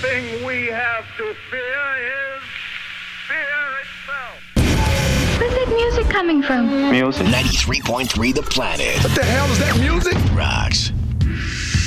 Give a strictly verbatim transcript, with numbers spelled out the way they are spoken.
thing we have to fear is fear itself. Where's that music coming from? Music. ninety-three point three The Planet. What the hell is that music? Rocks.